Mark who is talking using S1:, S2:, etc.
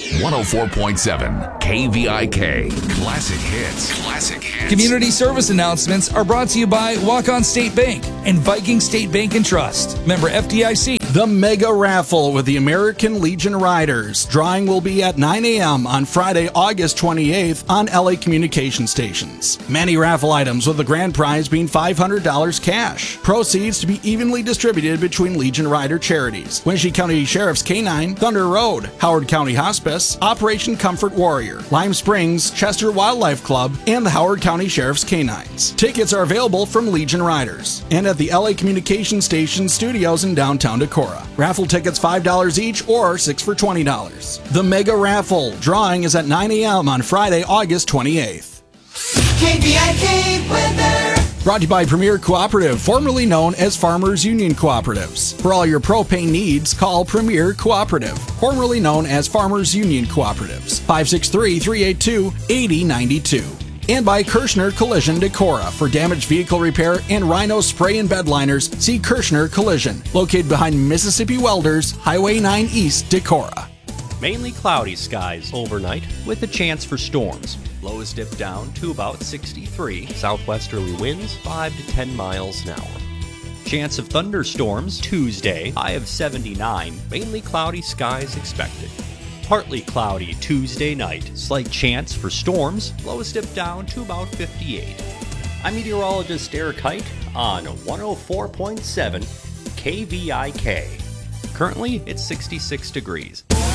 S1: 104.7 KVIK. Classic hits. Classic hits.
S2: Community service announcements are brought to you by Walk-On State Bank and Viking State Bank and Trust. Member FDIC.
S3: The Mega Raffle with the American Legion Riders. Drawing will be at 9 a.m. on Friday, August 28th on LA Communication Stations. Many raffle items with the grand prize being $500 cash. Proceeds to be evenly distributed between Legion Rider charities: Winnebago County Sheriff's K-9, Thunder Road, Howard County Hospice, Operation Comfort Warrior, Lime Springs, Chester Wildlife Club, and the Howard County Sheriff's K-9s. Tickets are available from Legion Riders and at the LA Communication Station studios in downtown Decorah. Raffle tickets $5 each or 6 for $20. The Mega Raffle drawing is at 9 a.m. on Friday, August 28th.
S4: KVIK weather.
S3: Brought to you by Premier Cooperative, formerly known as Farmers Union Cooperatives. For all your propane needs, call Premier Cooperative, formerly known as Farmers Union Cooperatives. 563-382-8092. And by Kirschner Collision Decorah. For damaged vehicle repair and Rhino spray and bed liners, see Kirschner Collision, located behind Mississippi Welders, Highway 9 East, Decorah.
S5: Mainly cloudy skies overnight with a chance for storms. Lows dip down to about 63. Southwesterly winds 5 to 10 miles an hour. Chance of thunderstorms Tuesday, high of 79. Mainly cloudy skies expected. Partly cloudy Tuesday night. Slight chance for storms. Lows dip down to about 58. I'm meteorologist Eric Height on 104.7 KVIK. Currently, it's 66 degrees.